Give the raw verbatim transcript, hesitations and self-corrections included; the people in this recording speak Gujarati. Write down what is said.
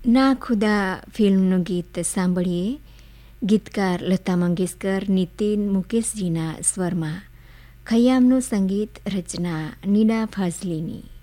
ના ખુદા ફિલ્મનું ગીત સાંભળીએ. ગીતકાર લતા મંગેશકર, નીતિન મુકેશજીના સ્વરમાં. ખયામનું સંગીત રચના નીના ફાઝલીની.